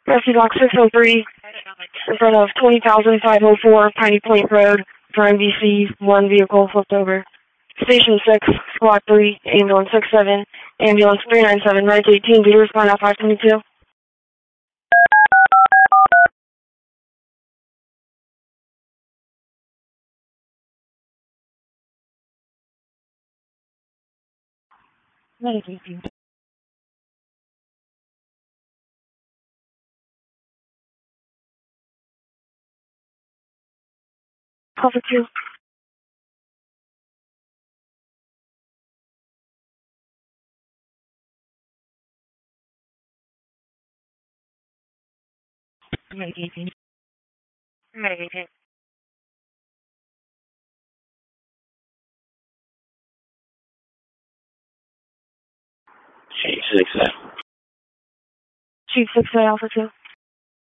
Rescue Box 603 in front of 20,504 Piney Point Road for MVC. One vehicle flipped over. Station 6, Squad 3, Ambulance 67, Ambulance 397, ready to 18, be respond out 522. Ready to 18. Call for 2. Ready to 18. Ready to 18. Chief 6 Chief 6 Alpha 2.